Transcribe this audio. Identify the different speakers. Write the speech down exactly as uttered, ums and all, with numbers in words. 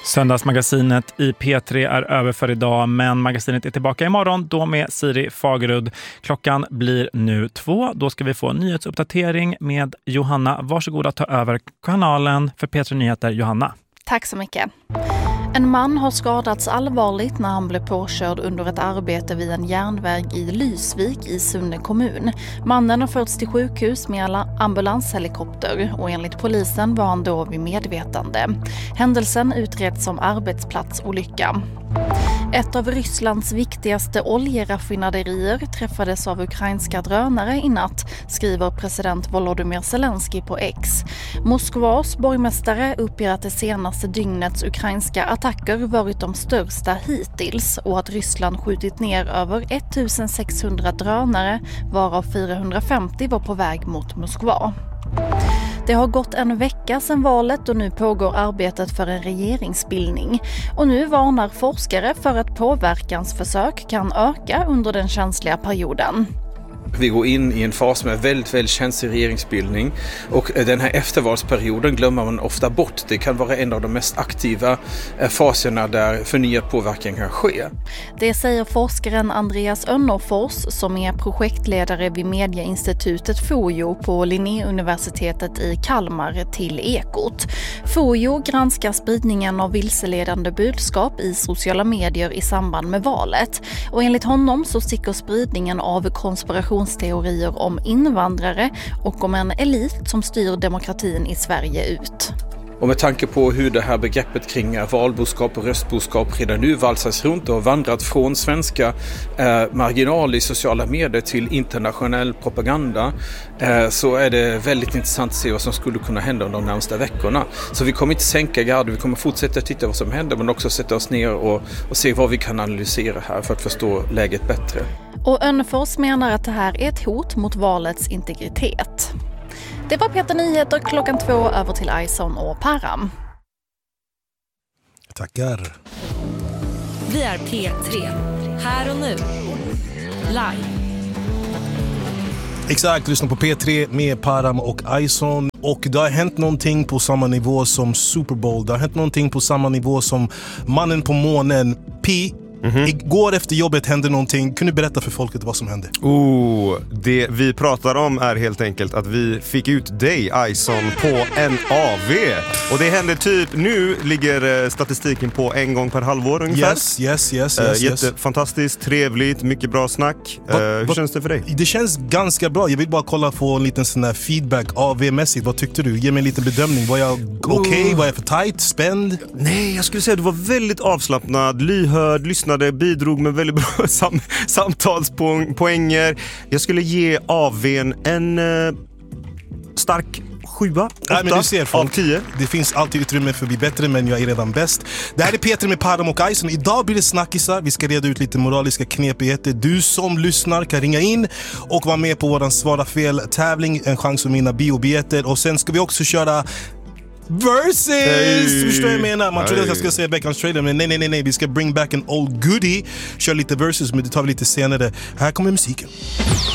Speaker 1: Söndagsmagasinet i P tre är över för idag, men magasinet är tillbaka imorgon, då med Siri Fagerud. Klockan blir nu två. Då ska vi få en nyhetsuppdatering med Johanna. Varsågod att ta över kanalen för P tre Nyheter, Johanna.
Speaker 2: Tack så mycket. En man har skadats allvarligt när han blev påkörd under ett arbete vid en järnväg i Lysvik i Sunne kommun. Mannen har förts till sjukhus med ambulanshelikopter och enligt polisen var han då vid medvetande. Händelsen utreds som arbetsplatsolycka. Ett av Rysslands viktigaste oljeraffinaderier träffades av ukrainska drönare i natt, skriver president Volodymyr Zelensky på X. Moskvas borgmästare uppger att det senaste dygnets ukrainska attacker varit de största hittills och att Ryssland skjutit ner över sextonhundra drönare, varav fyrahundrafemtio var på väg mot Moskva. Det har gått en vecka sedan valet och nu pågår arbetet för en regeringsbildning. Och nu varnar forskare för att påverkansförsök kan öka under den känsliga perioden.
Speaker 3: Vi går in i en fas med väldigt, väldigt känslig regeringsbildning och den här eftervalsperioden glömmer man ofta bort. Det kan vara en av de mest aktiva faserna där förnyad påverkan kan ske.
Speaker 2: Det säger forskaren Andreas Önnerfors som är projektledare vid medieinstitutet Fojo på Linnéuniversitetet i Kalmar till Ekot. Fojo granskar spridningen av vilseledande budskap i sociala medier i samband med valet. Och enligt honom så sticker spridningen av konspiration teorier om invandrare och om en elit som styr demokratin i Sverige ut.
Speaker 3: Och med tanke på hur det här begreppet kring valboskap och röstboskap redan nu valsas runt och har vandrat från svenska eh, marginaler i sociala medier till internationell propaganda eh, så är det väldigt intressant att se vad som skulle kunna hända under de närmaste veckorna. Så vi kommer inte sänka garden, vi kommer fortsätta titta vad som händer men också sätta oss ner och, och se vad vi kan analysera här för att förstå läget bättre.
Speaker 2: Och Önnerfors menar att det här är ett hot mot valets integritet. Det var P tre Nyheter klockan två över till Ison och Param.
Speaker 4: Tackar.
Speaker 5: Vi är P tre. Här och nu. Live.
Speaker 4: Exakt, lyssna på P tre med Param och Ison. Och det har hänt någonting på samma nivå som Super Bowl. Det har hänt någonting på samma nivå som Mannen på månen. Pi. Mm-hmm. Igår efter jobbet hände någonting. Kan du berätta för folket vad som hände?
Speaker 6: Oh, det vi pratar om är helt enkelt att vi fick ut dig, Ison, på en A V. Och det hände typ, nu ligger statistiken på en gång per halvår ungefär.
Speaker 4: Yes, yes, yes, yes,
Speaker 6: uh, Jättefantastiskt, trevligt, mycket bra snack.
Speaker 4: Va,
Speaker 6: uh, hur
Speaker 4: va,
Speaker 6: känns det för dig?
Speaker 4: Det känns ganska bra. Jag vill bara kolla på en liten sån här feedback A V-mässigt. Vad tyckte du? Ge mig en liten bedömning. Var jag okej? Okay? Var jag för tight? Spänd?
Speaker 6: Nej, jag skulle säga att du var väldigt avslappnad, lyhörd, lyssnade, bidrog med väldigt bra sam- samtalspoänger. Jag skulle ge A V:n en uh, stark sjua, åtta.
Speaker 4: Nej, men du ser, folk,
Speaker 6: av tio.
Speaker 4: Det finns alltid utrymme för att bli bättre, men jag är redan bäst. Det här är P tre med Param och Ison. Idag blir det snackisar. Vi ska reda ut lite moraliska knepigheter. Du som lyssnar kan ringa in och vara med på våran Svara fel-tävling. En chans att vinna biobiljetter. Och sen ska vi också köra Versus! Hey. Förstår jag menar? Man trodde att jag skulle säga veckans trailer, men nej, nej, nej, nej. Vi ska bring back an old goodie. Kör lite versus, men det tar vi lite senare. Här kommer musiken.